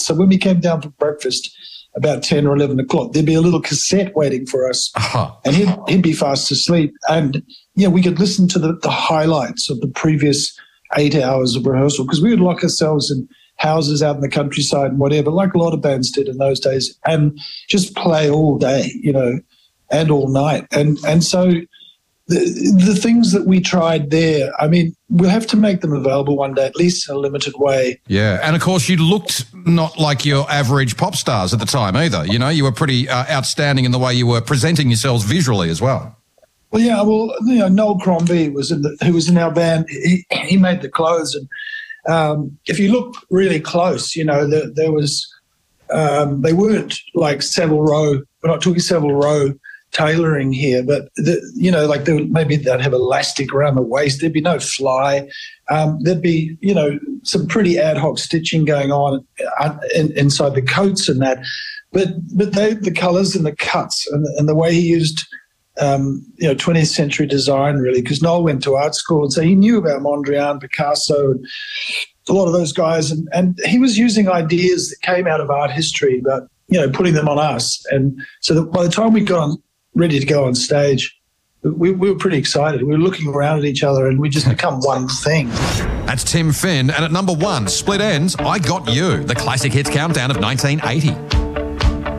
So when we came down for breakfast about 10 or 11 o'clock, there'd be a little cassette waiting for us, and he'd be fast asleep. And, we could listen to the highlights of the previous 8 hours of rehearsal, because we would lock ourselves in houses out in the countryside and whatever, like a lot of bands did in those days, and just play all day, and all night. And so the things that we tried there, I mean, we'll have to make them available one day, at least in a limited way. Yeah, and of course you looked not like your average pop stars at the time either. You were pretty outstanding in the way you were presenting yourselves visually as well. Well, yeah, Noel Crombie who was in our band. He made the clothes, and if you look really close, there was they weren't like Savile Row. We're not talking Savile Row tailoring here, but maybe they'd have elastic around the waist. There'd be no fly. There'd be some pretty ad hoc stitching going on inside the coats and that. But the colours and the cuts and the way he used 20th century design, really, because Noel went to art school, and so he knew about Mondrian, Picasso, and a lot of those guys, and he was using ideas that came out of art history, but putting them on us. And so that by the time we got ready to go on stage, we were pretty excited. We were looking around at each other, and we just become one thing. That's Tim Finn, and at number 1, Split Enz, I Got You, the classic hits countdown of 1980.